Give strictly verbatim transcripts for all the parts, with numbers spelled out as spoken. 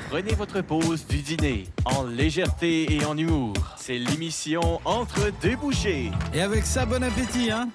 Prenez votre pause du dîner en légèreté et en humour. C'est l'émission Entre deux bouchées. Et avec ça, bon appétit, hein?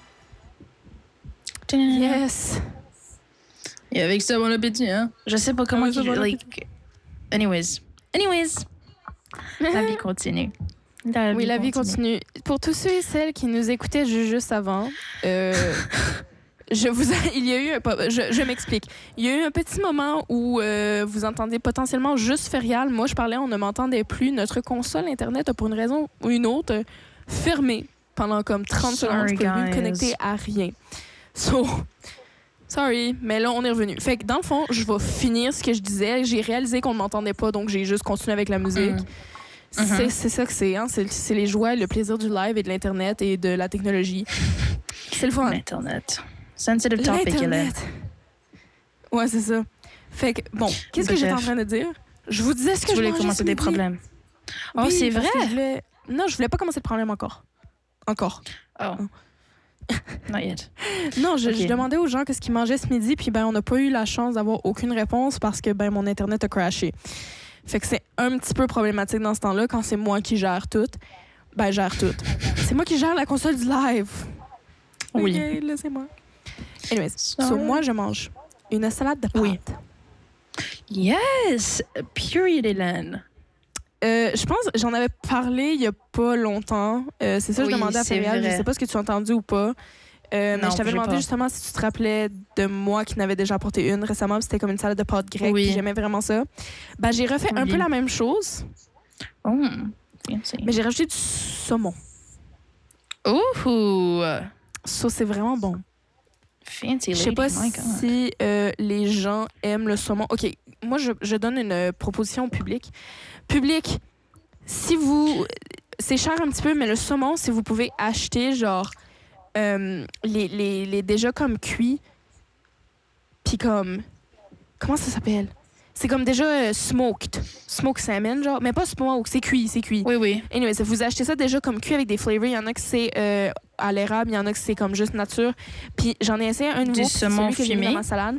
Yes. Et avec ça, bon appétit, hein? Je sais pas comment... Avec ça, qu'il- bon like... Anyways. Anyways. La vie continue. La Oui, la vie continue. Pour tous ceux et celles qui nous écoutaient ju- juste avant, euh, je vous a- il y a eu un, pas- je, je m'explique. Il y a eu un petit moment où euh, vous entendez potentiellement juste Ferial. Moi, je parlais, on ne m'entendait plus. Notre console Internet a, pour une raison ou une autre, euh, fermé pendant comme trente Sorry, secondes. Je pouvais plus me guys. connecter à rien. So, sorry, mais là, on est revenu. Fait que dans le fond, je vais finir ce que je disais. J'ai réalisé qu'on ne m'entendait pas, donc j'ai juste continué avec la musique. Mm. C'est, Mhm. c'est ça que c'est, hein? C'est, c'est les joies, le plaisir du live et de l'Internet et de la technologie. C'est le fun. Internet. Sensitive topic, il est. L'Internet. Ouais, c'est ça. Fait que, bon, qu'est-ce que Bref. j'étais en train de dire? Je vous disais ce que Tu je voulais mangeais commencer ce des midi. problèmes. Oh, Oui, c'est parce vrai? que je voulais... Non, je voulais pas commencer le problème encore. Encore. Oh. Not yet. Non, je, Ok. je demandais aux gens qu'est-ce qu'ils mangeaient ce midi, puis ben on n'a pas eu la chance d'avoir aucune réponse parce que ben mon Internet a crashé. Fait que c'est un petit peu problématique dans ce temps-là quand c'est moi qui gère tout. Ben, gère tout. C'est moi qui gère la console du live. Oui. Ok, laissez-moi. Anyways, Sorry. so moi, je mange une salade de pâtes. Oui. Yes! Period, Hélène. Euh, je pense, j'en avais parlé il y a pas longtemps. Euh, c'est ça que Oui, je demandais à c'est Ferial. Je vrai. sais pas ce que tu as entendu ou pas. Euh, mais Non, je t'avais j'ai demandé pas. justement si tu te rappelais de moi qui n'avais déjà apporté une récemment. puis C'était comme une salade de pâtes grecques. Oui. puis J'aimais vraiment ça. Ben, j'ai refait un Oui. peu la même chose, Oh, fancy. mais j'ai rajouté du saumon. Ouh! Ça, c'est vraiment bon. Fancy Je sais lady, pas my God. si euh, les gens aiment le saumon. OK, moi, je, je donne une euh, proposition au public. Public, si vous... C'est cher un petit peu, mais le saumon, si vous pouvez acheter, genre, euh, les, les, les déjà comme cuits, puis comme... Comment ça s'appelle? C'est comme déjà euh, smoked. Smoked salmon, genre. Mais pas smoked, c'est cuit, c'est cuit. Oui, oui. Anyway, ça, vous achetez ça déjà comme cuit avec des flavors. Il y en a que c'est euh, à l'érable, il y en a que c'est comme juste nature. Puis j'en ai essayé un nouveau. Du puis c'est saumon celui que j'ai mis fumé? dans ma salade.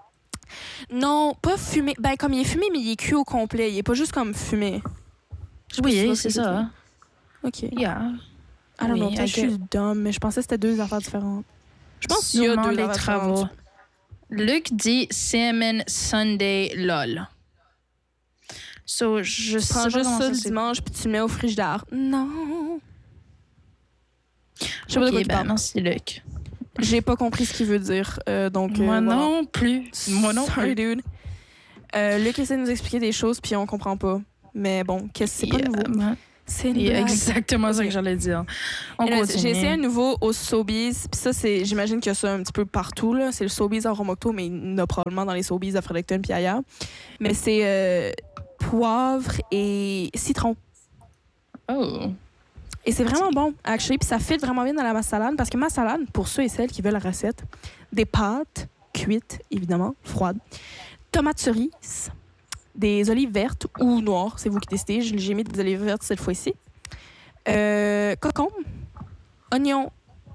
Non, pas fumé. Ben, comme il est fumé, mais il est cuit au complet. Il est pas juste comme fumé. Je sais pas si tu Oui, vois ce c'est que je veux ça. dire. OK. I Yeah. don't know, Oui, peut-être que je ok. suis dumb, mais je pensais que c'était deux affaires différentes. Je pense qu'il y a Sûrement deux des affaires travaux. différentes. Luc dit Salmon Sunday lol. So, je Tu prends sais pas juste comment ça le c'est- dimanche puis tu le mets au frigidaire. Non. Je sais pas de quoi Ok, tu ben parles. merci Luc. J'ai pas compris ce qu'il veut dire. euh, donc, euh, Moi voilà. non plus. Moi non Sorry, plus. dude. Euh, Luc essaie de nous expliquer des choses, puis on comprend pas. Mais bon, qu'est-ce c'est pas Yeah, nouveau. man. C'est une Yeah, blague. exactement ça que j'allais dire. On Anyways, continue. J'ai essayé un nouveau au Sobeys. Puis ça, c'est, j'imagine qu'il y a ça un petit peu partout. Là. C'est le Sobeys à Romocto, mais il y en a probablement dans les Sobeys à Fredericton puis ailleurs. Mais c'est euh, poivre et citron. Oh. Et c'est vraiment bon, actually. Puis ça fit vraiment bien dans la masse salade. Parce que ma salade, pour ceux et celles qui veulent la recette, des pâtes cuites, évidemment, froides, tomates cerises, des olives vertes ou noires, c'est vous qui décidez. J'ai mis des olives vertes cette fois-ci. Euh, concombre, oignon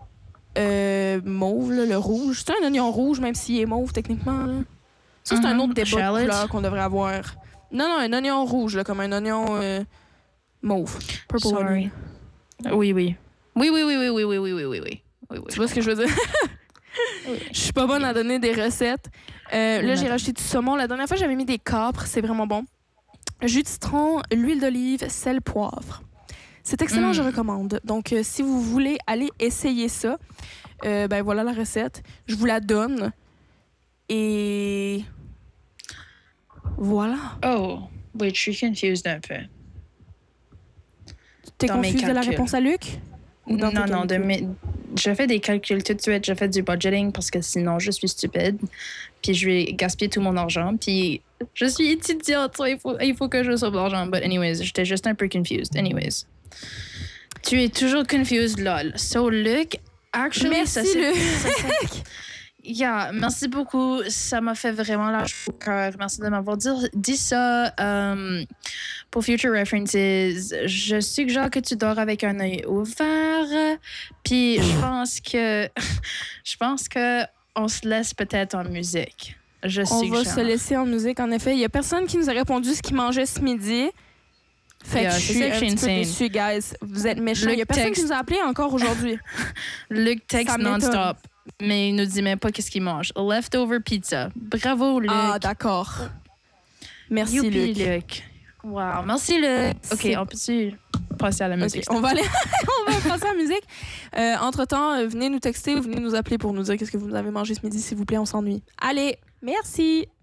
euh, mauve, là, le rouge. C'est un oignon rouge, même s'il est mauve, techniquement. Là. Ça, c'est un Mhm. autre débat de Shallot. couleur qu'on devrait avoir. Non, non, un oignon rouge, là, comme un oignon euh, mauve. Purple onion. Sorry. Oui, oui. Oui, oui, oui, oui, oui, oui, oui, oui, oui, oui. Oui, oui. Tu vois ce que je veux dire? Je suis pas bonne à donner des recettes. Euh, là, j'ai Madame. rajouté du saumon. La dernière fois, j'avais mis des capres. C'est vraiment bon. Jus de citron, l'huile d'olive, sel, poivre. C'est excellent, Mm. je recommande. Donc, euh, si vous voulez aller essayer ça, euh, ben voilà la recette. Je vous la donne. Et voilà. Oh, wait, je suis confused un peu. T'es Dans mes confuse de la calculs. réponse à Luc? Ou dans Non, tes non, de calculs? mes... je fais des calculs tout de suite. Je fais du budgeting parce que sinon, je suis stupide. Puis je vais gaspiller tout mon argent. Puis je suis étudiante. so Il faut, il faut que je sauve l'argent. But anyways, j'étais juste un peu confused. Anyways. Tu es toujours confused, lol. So, Luc, actually, Merci, ça, c'est- Luc. ça, c'est- Yeah, merci beaucoup. Ça m'a fait vraiment lâcher au cœur. Merci de m'avoir dit, dit ça. Um, pour Future References, je suggère que tu dors avec un œil ouvert. Puis je pense que je pense que on se laisse peut-être en musique. Je On va suggère. se laisser en musique, en effet. Il y a personne qui nous a répondu ce qu'il mangeait ce midi. Fait Yeah, que je c'est suis ça un que je suis petit peu insane. déçue, guys. Vous êtes méchants. Le Il y a personne texte- qui nous a appelé encore aujourd'hui. Luc texte Ça m'étonne. non-stop, mais il nous dit même pas qu'est-ce qu'il mange. Leftover pizza. Bravo, Luc. Ah, d'accord. Merci, Youpi, Luc. Luc. Wow, merci, Luc. OK, C'est- on peut-tu passer à la Ok, musique? on va aller, on va passer à la musique. Euh, entre-temps, euh, venez nous texter ou venez nous appeler pour nous dire qu'est-ce que vous nous avez mangé ce midi, s'il vous plaît, on s'ennuie. Allez, merci.